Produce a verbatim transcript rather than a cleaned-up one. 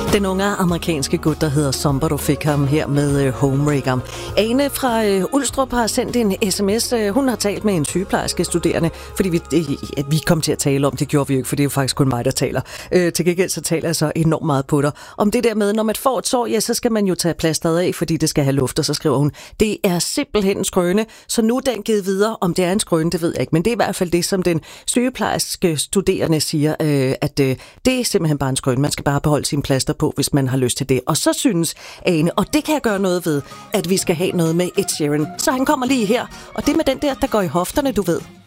Den unge amerikanske gut, der hedder Somebody fik ham her med øh, Homewrecker. Ane fra øh, Ulstrup har sendt en sms. Øh, hun har talt med en sygeplejerske studerende, fordi vi, øh, vi kom til at tale om, det gjorde vi jo ikke, for det er jo faktisk kun mig, der taler. Øh, til gengæld så taler jeg så enormt meget på dig. Om det der med, når man får et sår, ja, så skal man jo tage plasteret af, fordi det skal have luft, og så skriver hun, det er simpelthen en skrøne, så nu er den givet videre. Om det er en skrøne, det ved jeg ikke, men det er i hvert fald det, som den sygeplejerske studerende siger, øh, at øh, det er simpelthen bare en skrøne. Man skal bare beholde sine plaster på, hvis man har lyst til det. Og så synes Ane, og det kan jeg gøre noget ved, at vi skal have noget med Ed Sheeran. Så han kommer lige her, og det med den der, der går i hofterne, du ved.